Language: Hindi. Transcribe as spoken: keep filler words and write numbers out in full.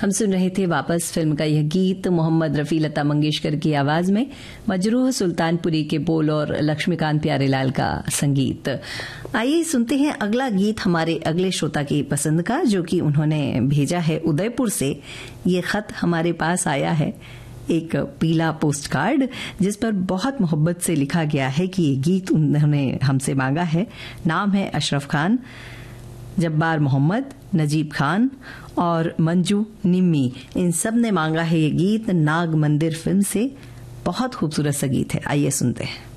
हम सुन रहे थे वापस फिल्म का यह गीत मोहम्मद रफी लता मंगेशकर की आवाज में, मजरूह सुल्तानपुरी के बोल और लक्ष्मीकांत प्यारेलाल का संगीत। आइए सुनते हैं अगला गीत हमारे अगले श्रोता की पसंद का, जो कि उन्होंने भेजा है उदयपुर से। ये खत हमारे पास आया है, एक पीला पोस्ट कार्ड जिस पर बहुत मोहब्बत से लिखा गया है कि ये गीत उन्होंने हमसे मांगा है। नाम है अशरफ खान, जब्बार मोहम्मद, नजीब खान और मंजू निम्मी। इन सब ने मांगा है ये गीत नाग मंदिर फिल्म से। बहुत खूबसूरत सा गीत है, आइए सुनते हैं।